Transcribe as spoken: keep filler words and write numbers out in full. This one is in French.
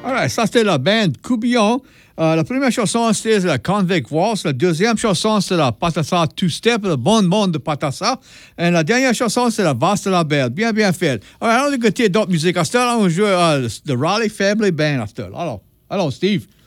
Alright, ça c'était la band Coubillon. Euh, la première chanson c'était la Convict Waltz. La deuxième chanson c'est la Patassa Two Step, le bon monde de Patassa. Et la dernière chanson c'est la Valse de la Belle. Bien, bien fait. Alright, on va écouter d'autres musiques. À ce temps, on va jouer uh, The Raleigh Family Band. À ce temps. Alors, alors, Steve.